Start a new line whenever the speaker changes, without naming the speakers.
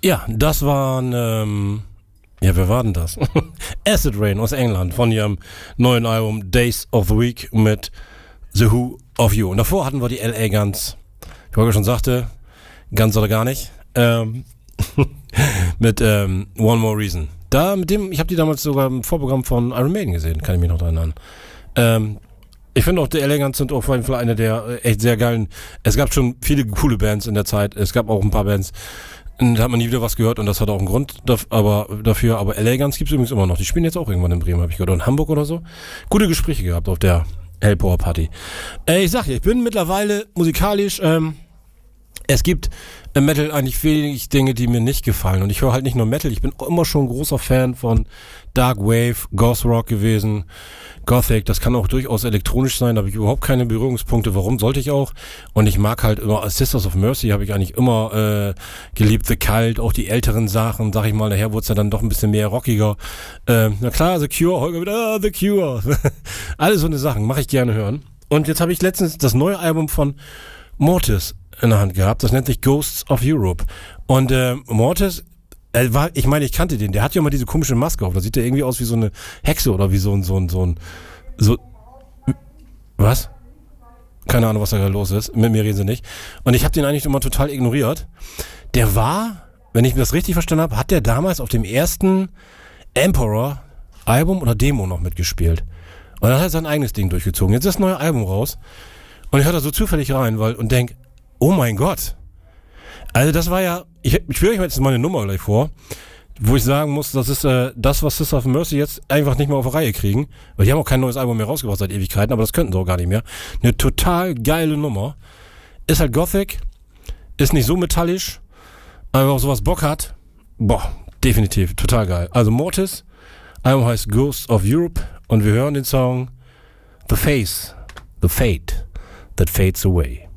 Ja, das waren, ja, wer war denn das? Acid Rain aus England von ihrem neuen Album Days of the Week mit The Who of You. Und davor hatten wir die LA Guns, wie Holger schon sagte, ganz oder gar nicht, mit One More Reason. Ich habe die damals sogar im Vorprogramm von Iron Maiden gesehen, kann ich mich noch daran erinnern. Ich finde auch, die LA Guns sind auf jeden Fall eine der echt sehr geilen, es gab schon viele coole Bands in der Zeit, es gab auch ein paar Bands, da hat man nie wieder was gehört und das hat auch einen Grund aber LA Guns gibt's übrigens immer noch, die spielen jetzt auch irgendwann in Bremen, habe ich gehört, oder in Hamburg oder so. Gute Gespräche gehabt auf der Hellpower Party. Ich sag ja, ich bin mittlerweile musikalisch, es gibt im Metal eigentlich wenig Dinge, die mir nicht gefallen. Und ich höre halt nicht nur Metal, ich bin immer schon ein großer Fan von Dark Wave, Goth Rock gewesen, Gothic, das kann auch durchaus elektronisch sein, da habe ich überhaupt keine Berührungspunkte, warum sollte ich auch? Und ich mag halt immer, Sisters of Mercy habe ich eigentlich immer geliebt, The Cult, auch die älteren Sachen, sag ich mal, daher wurde es ja dann doch ein bisschen mehr rockiger. Na klar, The Cure, Holger wieder, The Cure. Alle so eine Sachen, mache ich gerne hören. Und jetzt habe ich letztens das neue Album von Mortis in der Hand gehabt. Das nennt sich Ghosts of Europe. Und Mortis, ich meine, ich kannte den. Der hat ja immer diese komische Maske auf. Da sieht der irgendwie aus wie so eine Hexe oder wie so ein was? Keine Ahnung, was da gerade los ist. Mit mir reden sie nicht. Und ich habe den eigentlich immer total ignoriert. Der war, wenn ich mir das richtig verstanden habe, hat der damals auf dem ersten Emperor-Album oder Demo noch mitgespielt. Und dann hat er sein eigenes Ding durchgezogen. Jetzt ist das neue Album raus. Und ich höre da so zufällig rein, und denk, oh mein Gott. Also das war ja, ich führe euch jetzt meine Nummer gleich vor, wo ich sagen muss, das ist das, was Sisters of Mercy jetzt einfach nicht mehr auf die Reihe kriegen. Weil die haben auch kein neues Album mehr rausgebracht seit Ewigkeiten, aber das könnten sie auch gar nicht mehr. Eine total geile Nummer. Ist halt Gothic, ist nicht so metallisch, aber auch sowas Bock hat. Boah, definitiv, total geil. Also Mortis, Album heißt Ghosts of Europe und wir hören den Song The Fate That Fades Away.